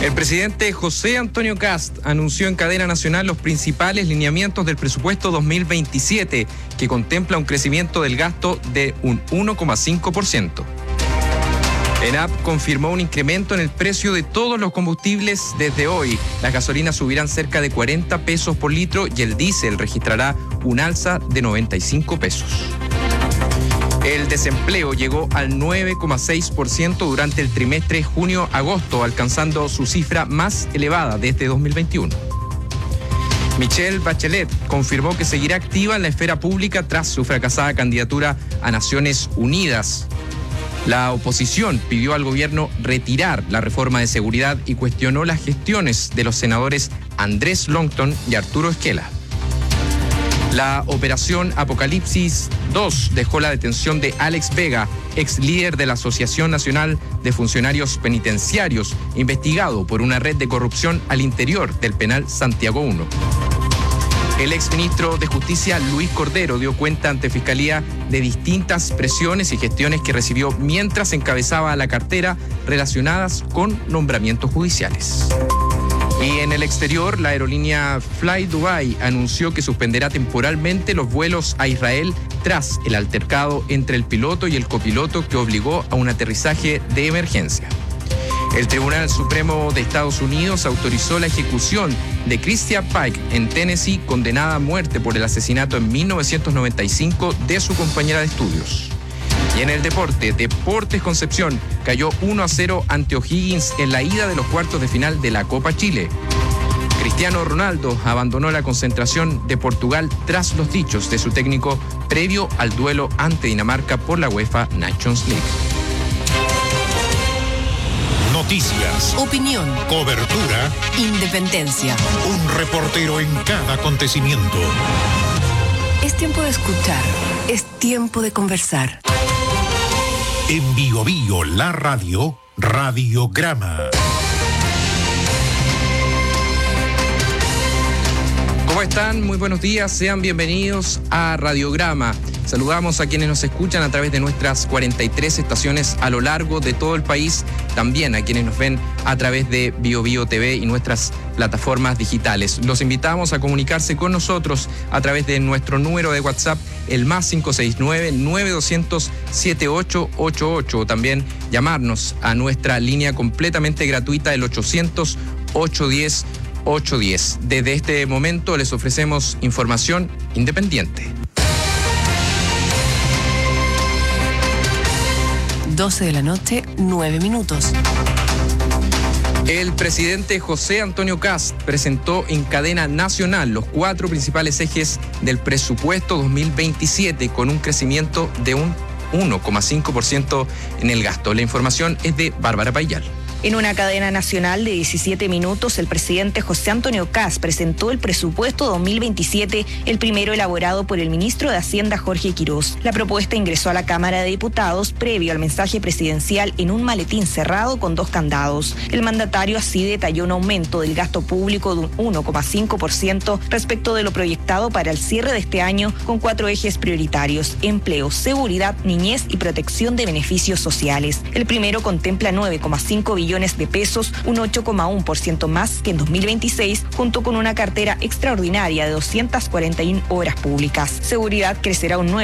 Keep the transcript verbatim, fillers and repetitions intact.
El presidente José Antonio Kast anunció en cadena nacional los principales lineamientos del presupuesto dos mil veintisiete, que contempla un crecimiento del gasto de un uno coma cinco por ciento. ENAP confirmó un incremento en el precio de todos los combustibles desde hoy. Las gasolinas subirán cerca de cuarenta pesos por litro y el diésel registrará un alza de noventa y cinco pesos. El desempleo llegó al nueve coma seis por ciento durante el trimestre junio-agosto, alcanzando su cifra más elevada desde dos mil veintiuno. Michelle Bachelet confirmó que seguirá activa en la esfera pública tras su fracasada candidatura a Naciones Unidas. La oposición pidió al gobierno retirar la reforma de seguridad y cuestionó las gestiones de los senadores Andrés Longton y Arturo Esquela. La operación Apocalipsis dos dejó la detención de Alex Vega, ex líder de la Asociación Nacional de Funcionarios Penitenciarios, investigado por una red de corrupción al interior del penal Santiago uno. El exministro de Justicia, Luis Cordero, dio cuenta ante Fiscalía de distintas presiones y gestiones que recibió mientras encabezaba la cartera relacionadas con nombramientos judiciales. Y en el exterior, la aerolínea Fly Dubai anunció que suspenderá temporalmente los vuelos a Israel tras el altercado entre el piloto y el copiloto que obligó a un aterrizaje de emergencia. El Tribunal Supremo de Estados Unidos autorizó la ejecución de Christian Pike en Tennessee, condenada a muerte por el asesinato en mil novecientos noventa y cinco de su compañera de estudios. Y en el deporte, Deportes Concepción cayó uno a cero ante O'Higgins en la ida de los cuartos de final de la Copa Chile. Cristiano Ronaldo abandonó la concentración de Portugal tras los dichos de su técnico previo al duelo ante Dinamarca por la UEFA Nations League. Noticias, opinión, cobertura, independencia. Un reportero en cada acontecimiento. Es tiempo de escuchar, es tiempo de conversar. En Bio Bio, la radio, Radiograma. ¿Cómo están? Muy buenos días, sean bienvenidos a Radiograma. Saludamos a quienes nos escuchan a través de nuestras cuarenta y tres estaciones a lo largo de todo el país, también a quienes nos ven a través de Bio Bio T V y nuestras plataformas digitales. Los invitamos a comunicarse con nosotros a través de nuestro número de WhatsApp, el más cinco seis nueve, nueve dos cero cero, siete ocho ocho ocho, o también llamarnos a nuestra línea completamente gratuita, el ochocientos, ochocientos diez, ochocientos diez. Desde este momento les ofrecemos información independiente. doce de la noche, nueve minutos. El presidente José Antonio Kast presentó en cadena nacional los cuatro principales ejes del presupuesto dos mil veintisiete, con un crecimiento de un uno coma cinco por ciento en el gasto. La información es de Bárbara Payal. En una cadena nacional de diecisiete minutos, el presidente José Antonio Kast presentó el presupuesto dos mil veintisiete, el primero elaborado por el ministro de Hacienda Jorge Quirós. La propuesta ingresó a la Cámara de Diputados previo al mensaje presidencial en un maletín cerrado con dos candados. El mandatario así detalló un aumento del gasto público de un uno coma cinco por ciento respecto de lo proyectado para el cierre de este año, con cuatro ejes prioritarios: empleo, seguridad, niñez y protección de beneficios sociales. El primero contempla nueve coma cinco billones de pesos, un ocho coma uno por ciento más que en dos mil veintiséis, junto con una cartera extraordinaria de doscientas cuarenta y una obras públicas. Seguridad crecerá un nueve